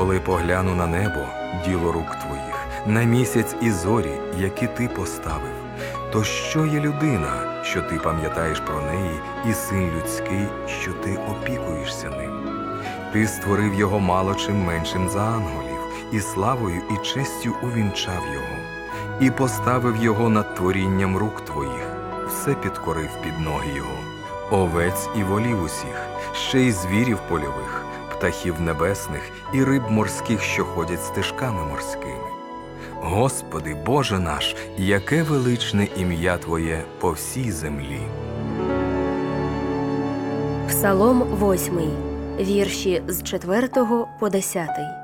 Коли погляну на небо, діло рук твоїх, на місяць і зорі, які ти поставив, то що є людина, що ти пам'ятаєш про неї, і син людський, що ти опікуєшся ним? Ти створив його мало чим меншим за ангелів, і славою, і честю увінчав його, і поставив його над творінням рук твоїх, все підкорив під ноги його, овець і волів усіх, ще й звірів польових, птахів небесних і риб морських, що ходять стежками морськими. Господи, Боже наш, яке величне ім'я Твоє по всій землі. Псалом 8, вірші з 4 по 10.